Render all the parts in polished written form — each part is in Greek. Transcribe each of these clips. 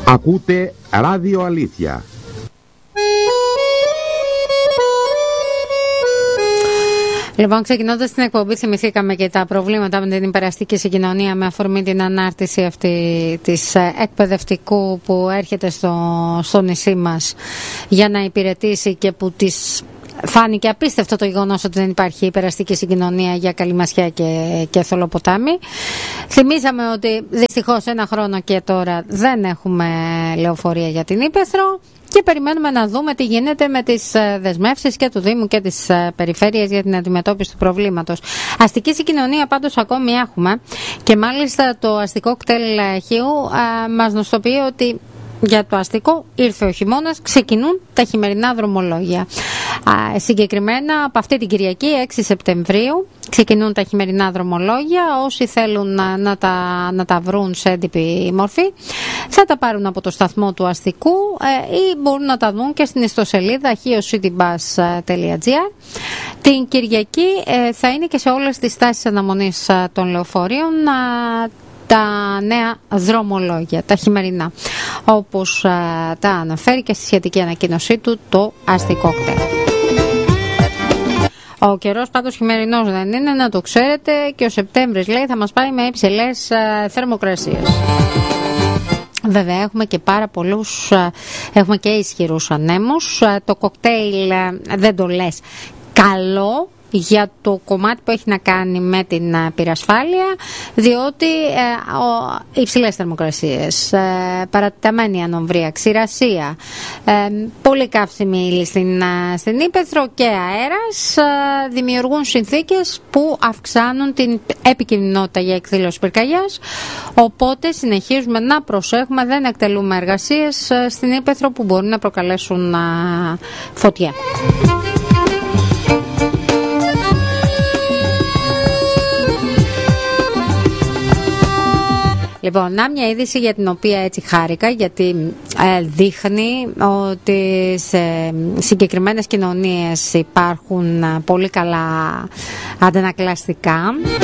Ακούτε Ράδιο Αλήθεια. Λοιπόν, ξεκινώντας την εκπομπή, θυμηθήκαμε και τα προβλήματα με την υπεραστική συγκοινωνία με αφορμή την ανάρτηση αυτή της εκπαιδευτικού που έρχεται στο νησί μας για να υπηρετήσει και που της φάνηκε απίστευτο το γεγονός ότι δεν υπάρχει υπεραστική συγκοινωνία για Καλυμασιά και Θολοποτάμι. Θυμήσαμε ότι δυστυχώς ένα χρόνο και τώρα δεν έχουμε λεωφορεία για την Ύπαιθρο και περιμένουμε να δούμε τι γίνεται με τις δεσμεύσεις και του Δήμου και της Περιφέρειας για την αντιμετώπιση του προβλήματος. Αστική συγκοινωνία πάντως ακόμη έχουμε και μάλιστα το αστικό κτέλ Χίου μας νοστοποιεί ότι για το αστικό ήρθε ο χειμώνας, ξεκινούν τα χειμερινά δρομολόγια. Συγκεκριμένα από αυτή την Κυριακή 6 Σεπτεμβρίου ξεκινούν τα χειμερινά δρομολόγια. Όσοι θέλουν να τα βρουν σε έντυπη μορφή θα τα πάρουν από το σταθμό του αστικού ή μπορούν να τα δουν και στην ιστοσελίδα hiocityBus.gr. Την Κυριακή θα είναι και σε όλες τις στάσεις αναμονής των λεωφορείων τα νέα δρομολόγια, τα χειμερινά, όπως τα αναφέρει και στη σχετική ανακοίνωσή του το αστικό κτέλ. Ο καιρός πάντως χειμερινός δεν είναι, να το ξέρετε, και ο Σεπτέμβρης λέει θα μας πάει με υψηλές θερμοκρασίες. Βέβαια έχουμε και πάρα πολλούς, έχουμε και ισχυρούς ανέμους. Το κοκτέιλ δεν το λες καλό για το κομμάτι που έχει να κάνει με την πυρασφάλεια, διότι υψηλές θερμοκρασίες, παρατεταμένη ανομβρία, ξηρασία, πολύ καύσιμη ύλη στην Ύπαιθρο και αέρας δημιουργούν συνθήκες που αυξάνουν την επικινδυνότητα για εκδήλωση πυρκαγιάς, οπότε συνεχίζουμε να προσέχουμε, δεν εκτελούμε εργασίες στην Ύπαιθρο που μπορούν να προκαλέσουν φωτιά. Λοιπόν, να μια είδηση για την οποία έτσι χάρηκα, γιατί δείχνει ότι σε συγκεκριμένες κοινωνίες υπάρχουν πολύ καλά αντανακλαστικά.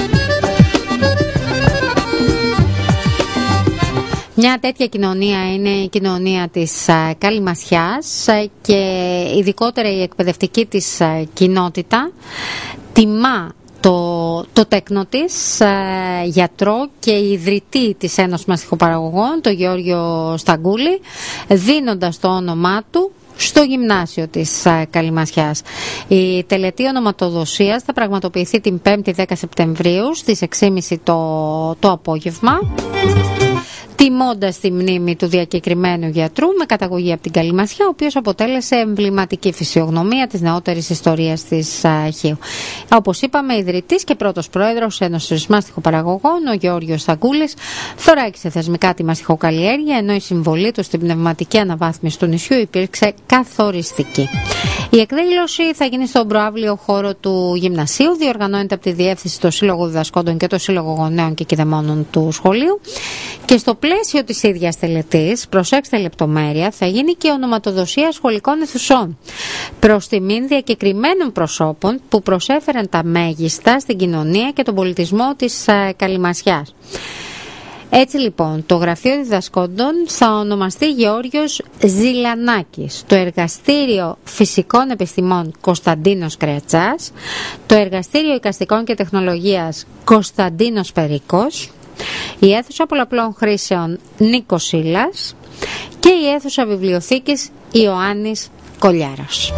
Μια τέτοια κοινωνία είναι η κοινωνία της Καλυμασιάς και ειδικότερα η εκπαιδευτική της κοινότητα τιμά το τέκνο της, γιατρό και ιδρυτή της Ένωσης Μαστιχοπαραγωγών, τον Γεώργιο Σταγκούλη, δίνοντας το όνομά του στο γυμνάσιο της Καλυμασιάς. Η τελετή ονοματοδοσίας θα πραγματοποιηθεί την 5η 10 Σεπτεμβρίου στις 6.30 το απόγευμα, τιμώντας τη μνήμη του διακεκριμένου γιατρού με καταγωγή από την Καλυμασιά, ο οποίος αποτέλεσε εμβληματική φυσιογνωμία της νεότερης ιστορίας της Χίου. Όπως είπαμε, ιδρυτής και πρώτος πρόεδρος Ένωσης Μαστιχοπαραγωγών, ο Γεώργιος Σταγκούλης, θωράκισε θεσμικά τη μαστιχοκαλλιέργεια, ενώ η συμβολή του στην πνευματική αναβάθμιση του νησιού υπήρξε καθοριστική. Η εκδήλωση θα γίνει στον προαύλιο χώρο του γυμνασίου, διοργανώνεται από τη Διεύθυνση του Σύλλογου Διδασκόντων και το Σύλλογο Γονέων και Κηδεμόνων του σχολείου και στο πλαίσιο της ίδιας τελετής, προσέξτε λεπτομέρεια, θα γίνει και ονοματοδοσία σχολικών αιθουσών προς τιμήν διακεκριμένων προσώπων που προσέφεραν τα μέγιστα στην κοινωνία και τον πολιτισμό της Καλυμασιάς. Έτσι λοιπόν, το Γραφείο Διδασκόντων θα ονομαστεί Γεώργιος Ζηλανάκης, το Εργαστήριο Φυσικών Επιστημών Κωνσταντίνος Κρεατσάς, το Εργαστήριο Εικαστικών και Τεχνολογίας Κωνσταντίνος Περίκος, η αίθουσα πολλαπλών χρήσεων Νίκος Σίλας και η αίθουσα βιβλιοθήκης Ιωάννης Κολιάρας.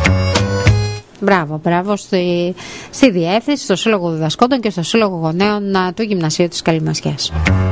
Μπράβο στη Διεύθυνση, στο Σύλλογο Διδασκόντων και στο Σύλλογο Γονέων του Γυμνασίου της Καλυμασιάς.